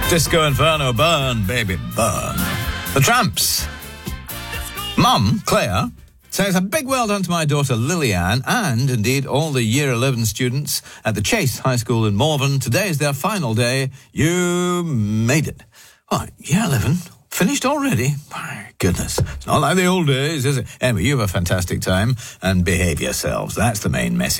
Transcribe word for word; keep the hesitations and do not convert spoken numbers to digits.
Disco Inferno, burn, baby, burn. The Tramps. Mum, Claire, says a big well done to my daughter Lillian and, indeed, all the Year eleven students at the Chase High School in Morven. Today is their final day. You made it. Oh, Year eleven? Finished already? My goodness. It's not like the old days, is it? Anyway, you have a fantastic time and behave yourselves. That's the main message.